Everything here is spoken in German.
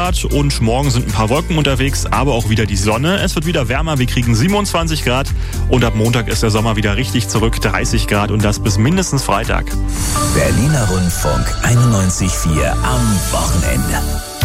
Grad und morgen sind ein paar Wolken unterwegs, aber auch wieder die Sonne. Es wird wieder wärmer, wir kriegen 27 Grad und ab Montag ist der Sommer wieder richtig zurück, 30 Grad und das bis mindestens Freitag. Berliner Rundfunk 91,4 am Wochenende.